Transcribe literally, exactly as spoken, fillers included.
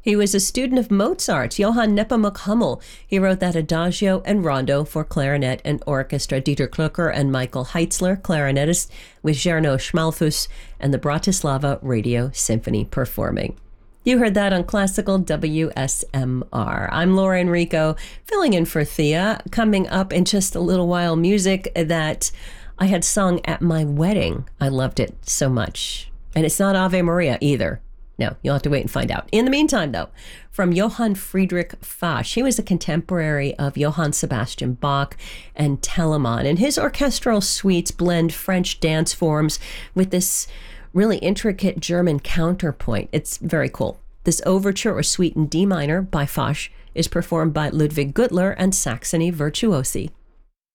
He was a student of Mozart's, Johann Nepomuk Hummel. He wrote that Adagio and Rondo for clarinet and orchestra. Dieter Klucker and Michael Heitzler, clarinetist, with Jarno Schmalfuss and the Bratislava Radio Symphony performing. You heard that on Classical W S M R. I'm Laura Enrico, filling in for Thea. Coming up in just a little while, music that I had sung at my wedding. I loved it so much. And it's not Ave Maria either. No, you'll have to wait and find out. In the meantime, though, from Johann Friedrich Fasch. He was a contemporary of Johann Sebastian Bach and Telemann, and his orchestral suites blend French dance forms with this really intricate German counterpoint. It's very cool. This overture or suite in D minor by Fasch is performed by Ludwig Gutler and Saxony Virtuosi.